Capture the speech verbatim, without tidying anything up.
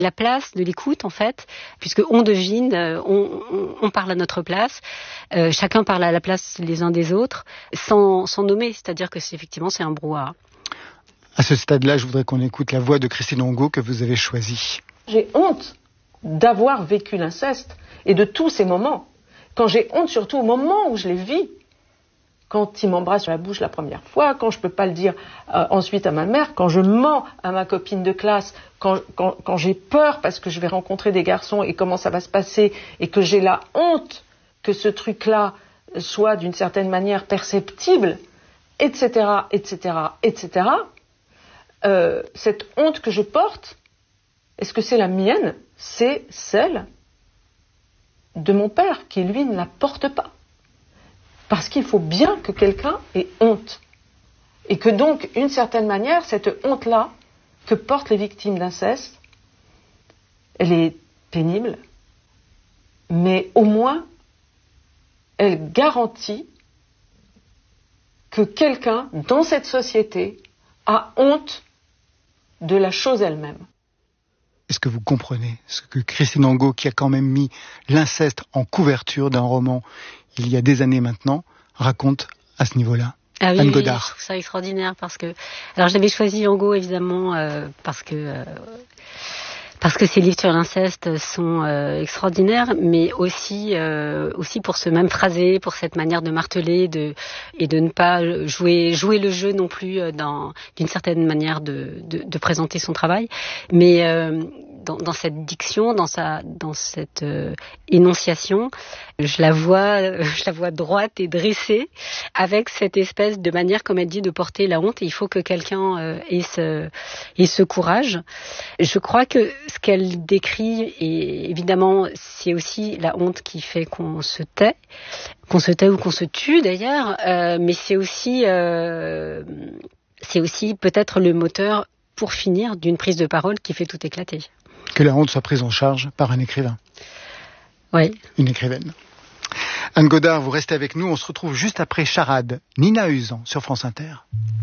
La place de l'écoute, en fait, puisque on devine, on, on, on parle à notre place, euh, chacun parle à la place les uns des autres, sans, sans nommer, c'est-à-dire que c'est, effectivement c'est un brouhaha. À ce stade-là, je voudrais qu'on écoute la voix de Christine Angot que vous avez choisie. J'ai honte d'avoir vécu l'inceste et de tous ces moments. Quand j'ai honte, surtout au moment où je les vis. Quand il m'embrasse sur la bouche la première fois, quand je ne peux pas le dire euh, ensuite à ma mère, quand je mens à ma copine de classe, quand, quand, quand j'ai peur parce que je vais rencontrer des garçons et comment ça va se passer, et que j'ai la honte que ce truc-là soit d'une certaine manière perceptible, et cetera, et cetera, et cetera. Euh, cette honte que je porte, est-ce que c'est la mienne? C'est celle de mon père, qui lui ne la porte pas. Parce qu'il faut bien que quelqu'un ait honte. Et que donc, d'une certaine manière, cette honte-là que portent les victimes d'inceste, elle est pénible, mais au moins, elle garantit que quelqu'un, dans cette société, a honte de la chose elle-même. Est-ce que vous comprenez ce que Christine Angot, qui a quand même mis l'inceste en couverture d'un roman il y a des années maintenant, raconte à ce niveau-là? Ah oui, Anne oui, Godard. je trouve ça extraordinaire parce que, alors j'avais choisi Angot évidemment euh, parce que euh, parce que ses livres sur l'inceste sont euh, extraordinaires, mais aussi euh, aussi pour ce même phrasé, pour cette manière de marteler, de et de ne pas jouer jouer le jeu non plus dans d'une certaine manière de de, de présenter son travail, mais euh, Dans, dans cette diction, dans sa, dans cette euh, énonciation, je la vois, euh, je la vois droite et dressée, avec cette espèce de manière, comme elle dit, de porter la honte. Et il faut que quelqu'un euh, ait ce, ait ce courage. Je crois que ce qu'elle décrit, et évidemment, c'est aussi la honte qui fait qu'on se tait, qu'on se tait ou qu'on se tue d'ailleurs, euh, mais c'est aussi, euh, c'est aussi peut-être le moteur pour finir d'une prise de parole qui fait tout éclater. Que la honte soit prise en charge par un écrivain. Oui. Une écrivaine. Anne Godard, vous restez avec nous. On se retrouve juste après Charade, Nina Usan sur France Inter.